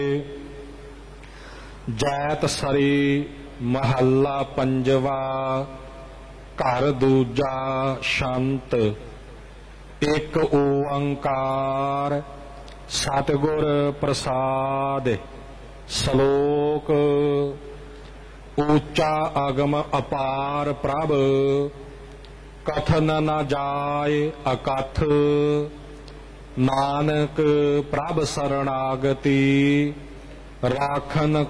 ਜੈਤ ਸਰੀ ਮਹੱਲਾ ਪੰਜਵਾ। ਘਰ ਦੂਜਾ ਸ਼ੰਤ। ਇੱਕ ਓੰਕਾਰ ਸਤਿਗੁਰ ਪ੍ਰਸਾਦਿ। ਸ਼ਲੋਕ। ਊਚਾ ਅਗਮ ਅਪਾਰ ਪ੍ਰਭ, ਕਥਨ ਨ ਜਾਇ ਅਕਥ। ਨਾਨਕ ਪ੍ਰਭ ਸਰਣਾਗਤੀ, ਰਾਖਨ